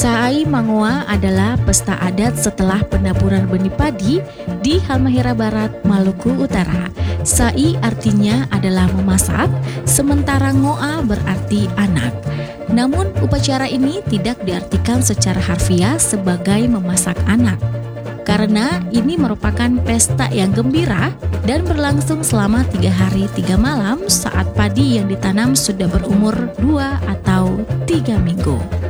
Saai Mangoa adalah pesta adat setelah penaburan benih padi di Halmahera Barat, Maluku Utara. Sai artinya adalah memasak, sementara Ngoa berarti anak. Namun upacara ini tidak diartikan secara harfiah sebagai memasak anak, karena ini merupakan pesta yang gembira dan berlangsung selama 3 hari 3 malam saat padi yang ditanam sudah berumur 2 atau 3 minggu.